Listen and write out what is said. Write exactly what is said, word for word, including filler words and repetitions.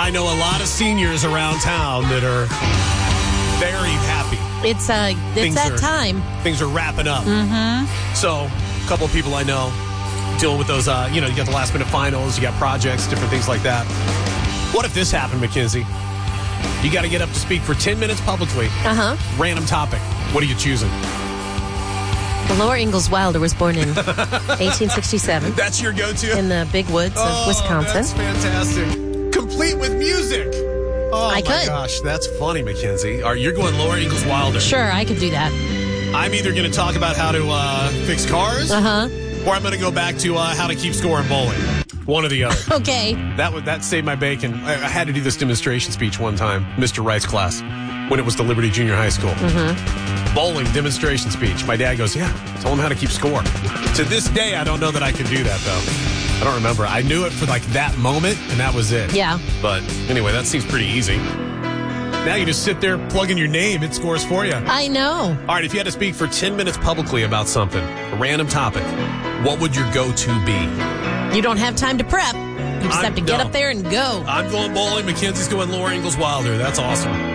I know a lot of seniors around town that are very happy. It's uh, it's Things that are- time. Things are wrapping up. Mm-hmm. So, a couple of people I know dealing with those, uh, you know, you got the last minute finals, you got projects, different things like that. What if this happened, Mackenzie? You got to get up to speak for ten minutes publicly. Uh-huh. Random topic. What are you choosing? Laura Ingalls Wilder was born in eighteen sixty-seven That's your go-to? in the big woods of Oh, Wisconsin. That's fantastic. Complete with music. Oh, I my could. gosh. That's funny, Mackenzie. All right, you're going Laura Ingalls Wilder. Sure, I could do that. I'm either going to talk about how to uh, fix cars, Uh-huh. or I'm going to go back to uh, how to keep score in bowling. One or the other. Okay. That would that saved my bacon. I, I had to do this demonstration speech one time, Mister Wright's class, when it was the Liberty Junior High School. Mm-hmm. Bowling demonstration speech. My dad goes, yeah, tell him how to keep score. To this day, I don't know that I can do that, though. I don't remember. I knew it for like that moment, and that was it. Yeah. But anyway, that seems pretty easy. Now you just sit there, plug in your name, it scores for you. I know. All right, if you had to speak for ten minutes publicly about something, a random topic, what would your go-to be? You don't have time to prep. You just I'm- have to get no. up there and go. I'm going bowling. Mackenzie's going Laura Ingalls Wilder. That's awesome.